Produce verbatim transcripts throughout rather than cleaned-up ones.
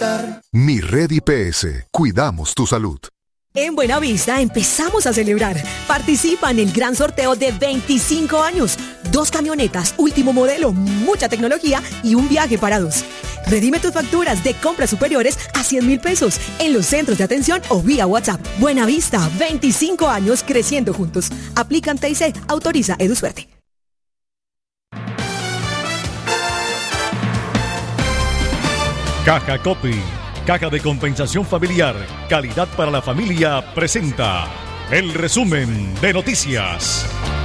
celebrar. Mi Red I P S. Cuidamos tu salud. En Buenavista empezamos a celebrar. Participa en el gran sorteo de veinticinco años. Dos camionetas, último modelo, mucha tecnología y un viaje para dos. Redime tus facturas de compras superiores a cien mil pesos en los centros de atención o vía WhatsApp. Buenavista, veinticinco años creciendo juntos. Aplican T I C, autoriza EduSuerte. Caja Copy, Caja de Compensación Familiar, calidad para la familia, presenta el resumen de noticias.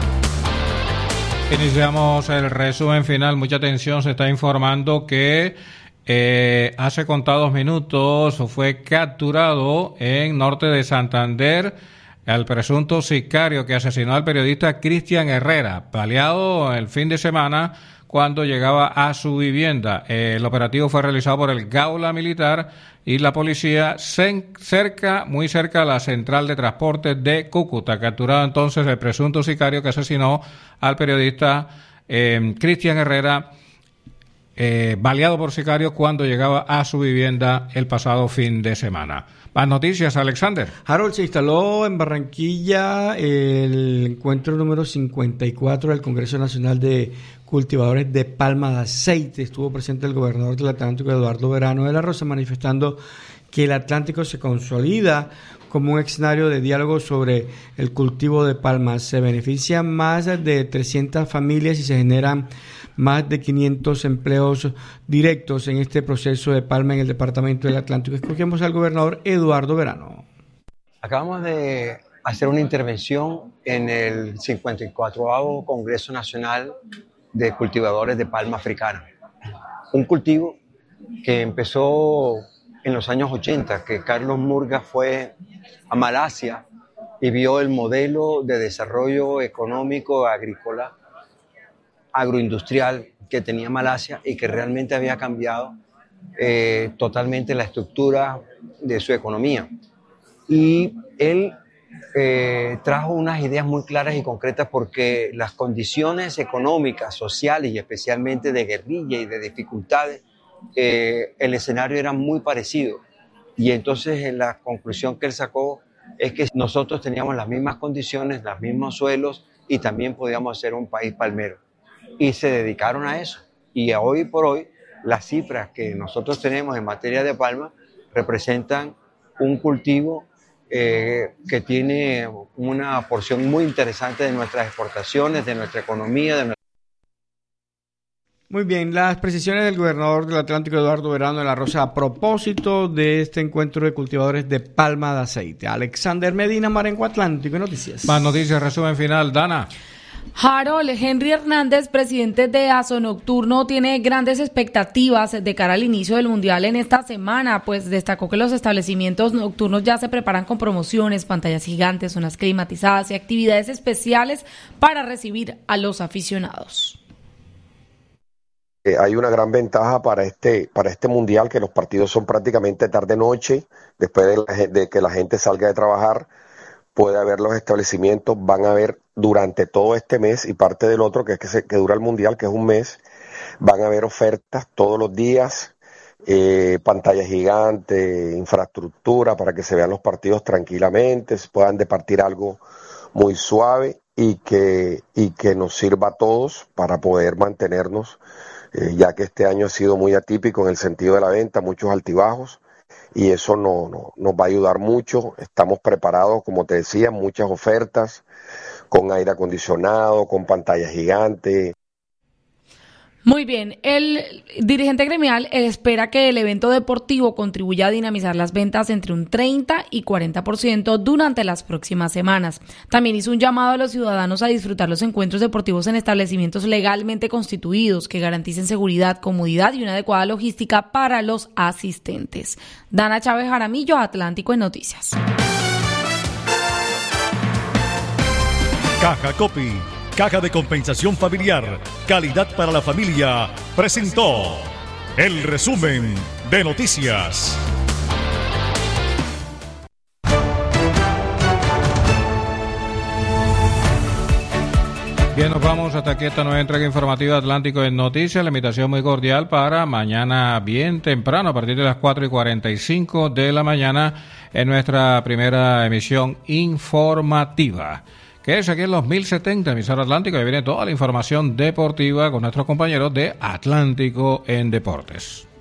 Iniciamos el resumen final. Mucha atención, se está informando que eh, hace contados minutos fue capturado en norte de Santander el presunto sicario que asesinó al periodista Cristian Herrera, baleado el fin de semana cuando llegaba a su vivienda. El operativo fue realizado por el Gaula Militar y la policía cerca, muy cerca a la central de transporte de Cúcuta. Capturado entonces el presunto sicario que asesinó al periodista eh, Cristian Herrera, eh, baleado por sicarios cuando llegaba a su vivienda el pasado fin de semana. Más noticias, Alexander. Harold, se instaló en Barranquilla el encuentro número cincuenta y cuatro del Congreso Nacional de Cultivadores de Palma de Aceite. Estuvo presente el gobernador del Atlántico, Eduardo Verano de la Rosa, manifestando que el Atlántico se consolida como un escenario de diálogo sobre el cultivo de palma. Se benefician más de trescientas familias y se generan más de quinientos empleos directos en este proceso de palma en el departamento del Atlántico. Escogemos al gobernador Eduardo Verano. Acabamos de hacer una intervención en el cincuenta y cuatro Congreso Nacional de Cultivadores de Palma Africana. Un cultivo que empezó en los años ochenta, que Carlos Murga fue a Malasia y vio el modelo de desarrollo económico agrícola agroindustrial que tenía Malasia y que realmente había cambiado eh, totalmente la estructura de su economía. Y él eh, trajo unas ideas muy claras y concretas porque las condiciones económicas, sociales y especialmente de guerrilla y de dificultades, eh, el escenario era muy parecido. Y entonces la conclusión que él sacó es que nosotros teníamos las mismas condiciones, los mismos suelos y también podíamos ser un país palmero. Y se dedicaron a eso. Y hoy por hoy, las cifras que nosotros tenemos en materia de palma representan un cultivo eh, que tiene una porción muy interesante de nuestras exportaciones, de nuestra economía, de nuestra... Muy bien, las precisiones del gobernador del Atlántico, Eduardo Verano de la Rosa, a propósito de este encuentro de cultivadores de palma de aceite. Alexander Medina, Marengo Atlántico, noticias. Más noticias, resumen final, Dana. Harold, Henry Hernández, presidente de Aso Nocturno, tiene grandes expectativas de cara al inicio del Mundial en esta semana, pues destacó que los establecimientos nocturnos ya se preparan con promociones, pantallas gigantes, zonas climatizadas y actividades especiales para recibir a los aficionados. Eh, hay una gran ventaja para este para este Mundial, que los partidos son prácticamente tarde-noche, después de, la, de que la gente salga de trabajar. Puede haber los establecimientos, van a haber durante todo este mes y parte del otro, que es que, se, que dura el Mundial, que es un mes, van a haber ofertas todos los días, eh, pantallas gigantes, infraestructura para que se vean los partidos tranquilamente, se puedan departir algo muy suave y que, y que nos sirva a todos para poder mantenernos, eh, ya que este año ha sido muy atípico en el sentido de la venta, muchos altibajos. Y eso no, no, nos va a ayudar mucho. Estamos preparados, como te decía, muchas ofertas, con aire acondicionado, con pantalla gigante. Muy bien, el dirigente gremial espera que el evento deportivo contribuya a dinamizar las ventas entre un treinta y cuarenta por ciento durante las próximas semanas. También hizo un llamado a los ciudadanos a disfrutar los encuentros deportivos en establecimientos legalmente constituidos que garanticen seguridad, comodidad y una adecuada logística para los asistentes. Dana Chávez Jaramillo, Atlántico en Noticias. Caja Copy, Caja de Compensación Familiar, calidad para la familia, presentó el resumen de noticias. Bien, nos vamos hasta aquí esta nueva entrega informativa Atlántico en Noticias. La invitación muy cordial para mañana bien temprano, a partir de las cuatro y cuarenta y cinco de la mañana, en nuestra primera emisión informativa. Que es aquí en los mil setenta, emisora Atlántico, y viene toda la información deportiva con nuestros compañeros de Atlántico en Deportes.